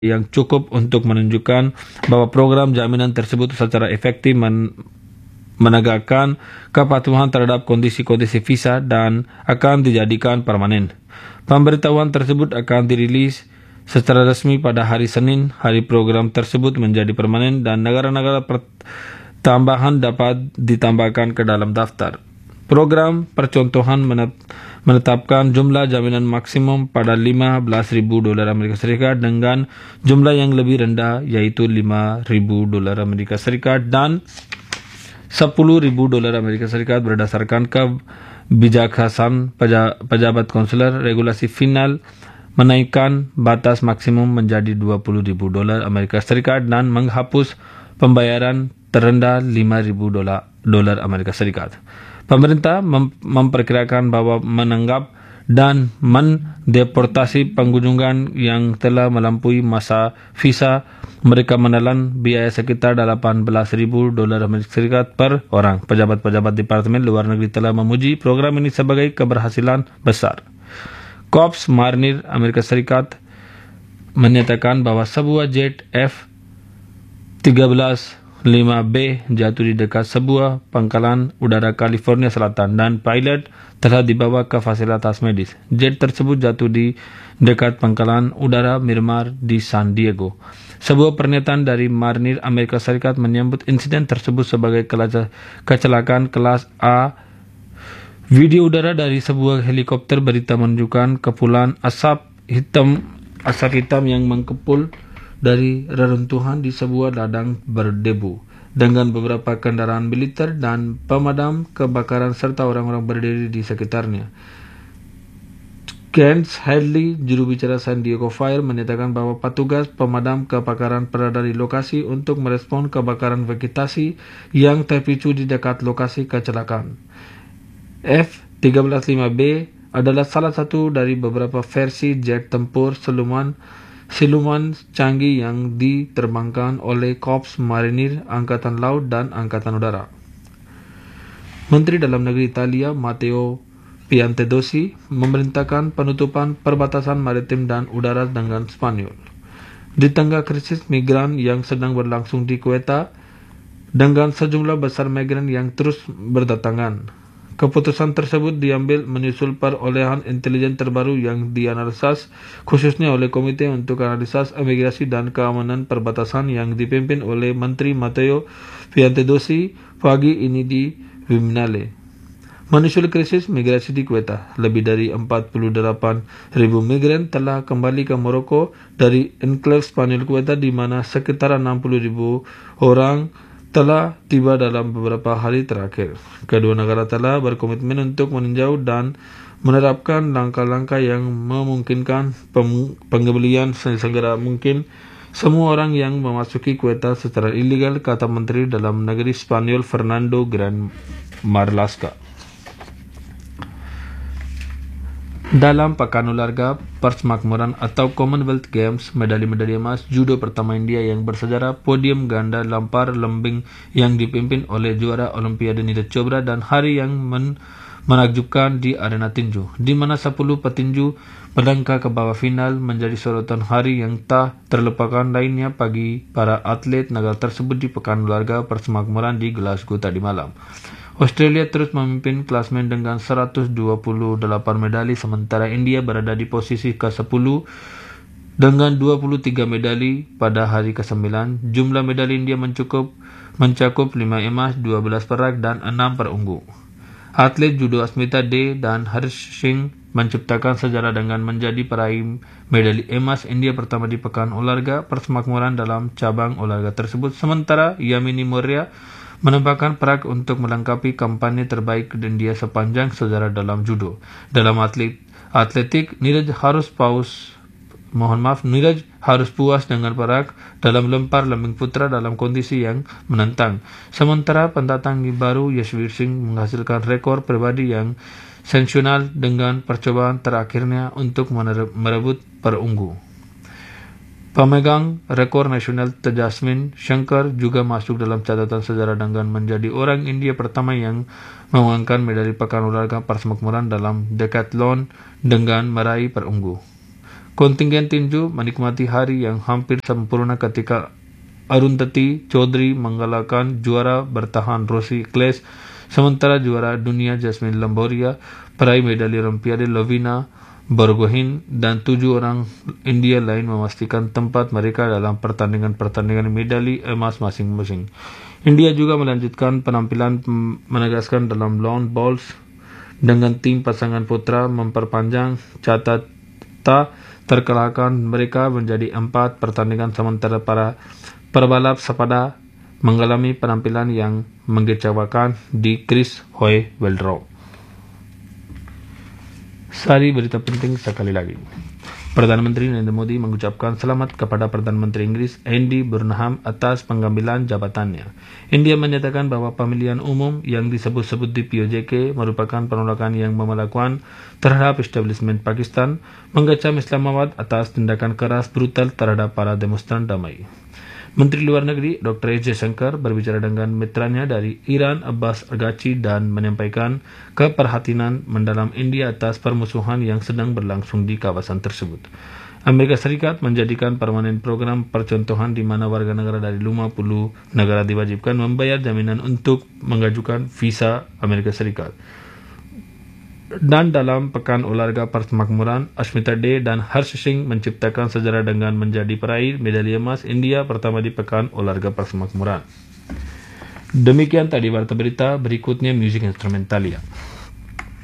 yang cukup untuk menunjukkan bahwa program jaminan tersebut secara efektif menegakkan kepatuhan terhadap kondisi-kondisi visa dan akan dijadikan permanen. Pemberitahuan tersebut akan dirilis secara resmi pada hari Senin. Hari program tersebut menjadi permanen dan negara-negara tambahan dapat ditambahkan ke dalam daftar. Program percontohan menetapkan jumlah jaminan maksimum pada $15,000 Amerika Serikat dengan jumlah yang lebih rendah yaitu $5,000 Amerika Serikat dan $10,000 Amerika Serikat berdasarkan kebijaksanaan pejabat konsuler. Regulasi final menaikkan batas maksimum menjadi $20,000 Amerika Serikat dan menghapus pembayaran terendah $5,000 Amerika Serikat. Pemerintah memperkirakan bahwa menanggap dan mendeportasi pengunjung yang telah melampaui masa visa mereka menelan biaya sekitar $18,000 Amerika Serikat per orang. Pejabat-pejabat Departemen Luar Negeri telah memuji program ini sebagai keberhasilan besar. Korps Marinir Amerika Serikat menyatakan bahwa sebuah jet F-35B jatuh di dekat sebuah pangkalan udara California Selatan dan pilot telah dibawa ke fasilitas medis. Jet tersebut jatuh di dekat pangkalan udara Miramar di San Diego. Sebuah pernyataan dari Marinir Amerika Serikat menyebut insiden tersebut sebagai kecelakaan kelas A. Video udara dari sebuah helikopter berita menunjukkan kepulan asap hitam yang mengepul dari reruntuhan di sebuah ladang berdebu dengan beberapa kendaraan militer dan pemadam kebakaran serta orang-orang berdiri di sekitarnya. Kent Hadley, juru bicara San Diego Fire, menyatakan bahwa petugas pemadam kebakaran berada di lokasi untuk merespon kebakaran vegetasi yang terpicu di dekat lokasi kecelakaan. F-35B adalah salah satu dari beberapa versi jet tempur siluman canggih yang diterbangkan oleh Korps Marinir, Angkatan Laut, dan Angkatan Udara. Menteri Dalam Negeri Italia, Matteo Piantedosi, memerintahkan penutupan perbatasan maritim dan udara dengan Spanyol. Di tengah krisis migran yang sedang berlangsung di Quetta, dengan sejumlah besar migran yang terus berdatangan. Keputusan tersebut diambil menyusul perolehan intelijen terbaru yang dianalisis khususnya oleh Komite untuk Analisis Imigrasi dan Keamanan Perbatasan yang dipimpin oleh Menteri Matteo Piantedosi pagi ini di Viminale. Menyusul krisis migrasi di Quetta, lebih dari 48,000 migran telah kembali ke Maroko dari enklave Spanyol Quetta di mana sekitar 60,000 orang telah tiba dalam beberapa hari terakhir. Kedua negara telah berkomitmen untuk meninjau dan menerapkan langkah-langkah yang memungkinkan pengembalian sesegera mungkin semua orang yang memasuki Quetta secara ilegal, kata Menteri Dalam Negeri Spanyol Fernando Gran Marlaska. Dalam pekan olahraga persemakmuran atau Commonwealth Games, medali-medali emas judo pertama India yang bersejarah, podium ganda lempar lembing yang dipimpin oleh juara Olimpiade Neeraj Chopra, dan hari yang menakjubkan di arena tinju, di mana 10 petinju melangkah ke babak final menjadi sorotan hari yang tak terlupakan lainnya bagi para atlet negara tersebut di pekan olahraga persemakmuran di Glasgow tadi malam. Australia terus memimpin klasmen dengan 128 medali, sementara India berada di posisi ke-10 dengan 23 medali pada hari ke-9. Jumlah medali India mencakup 5 emas, 12 perak, dan 6 perunggu. Atlet judo Asmita De dan Harsh Singh menciptakan sejarah dengan menjadi peraih medali emas India pertama di pekan olahraga persemakmuran dalam cabang olahraga tersebut, sementara Yamini Mourya menambahkan perak untuk melengkapi kampanye terbaik India sepanjang sejarah dalam judo. Dalam atletik, Neeraj harus puas dengan perak dalam lempar lembing putra dalam kondisi yang menantang. Sementara pendatang baru Yashvir Singh menghasilkan rekor pribadi yang sensasional dengan percobaan terakhirnya untuk merebut perunggu. Pemegang rekor nasional Tejaswin Shankar juga masuk dalam catatan sejarah dengan menjadi orang India pertama yang memenangkan medali pekan olahraga persemakmuran dalam decathlon dengan meraih perunggu. Kontingen tinju menikmati hari yang hampir sempurna ketika Arundhati Chaudhary mengalahkan juara bertahan Rosie Claes, sementara juara dunia Jasmine Lamboria, peraih medali Olimpiade Lovina Borgohain, dan 7 orang India lain memastikan tempat mereka dalam pertandingan-pertandingan medali emas masing-masing. India juga melanjutkan penampilan menegaskan dalam lawn bowls dengan tim pasangan putra memperpanjang catatan terkalahkan mereka menjadi 4 pertandingan, sementara para pebalap sepada mengalami penampilan yang mengecewakan di Chris Hoy Weldrow. Sari berita penting sekali lagi. Perdana Menteri Narendra Modi mengucapkan selamat kepada Perdana Menteri Inggris Andy Burnham atas pengambilan jabatannya. India menyatakan bahwa pemilihan umum yang disebut-sebut di POJK merupakan penolakan yang melakukan terhadap establishment Pakistan, mengecam Islamabad atas tindakan keras brutal terhadap para demonstran damai. Menteri Luar Negeri Dr. S. Jaishankar berbicara dengan mitranya dari Iran Abbas Araghchi dan menyampaikan keprihatinan mendalam India atas permusuhan yang sedang berlangsung di kawasan tersebut. Amerika Serikat menjadikan permanen program percontohan di mana warga negara dari 50 negara diwajibkan membayar jaminan untuk mengajukan visa Amerika Serikat. Dan dalam Pekan Olahraga Persemakmuran, Ashmita Dey dan Harsh Singh menciptakan sejarah dengan menjadi peraih medali emas India pertama di Pekan Olahraga Persemakmuran. Demikian tadi warta berita, berikutnya musik instrumentalia.